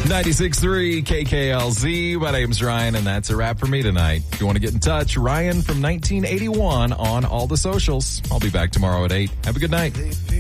96.3 KKLZ. My name's Ryan, and that's a wrap for me tonight. If you want to get in touch, Ryan from 1981 on all the socials. I'll be back tomorrow at 8. Have a good night.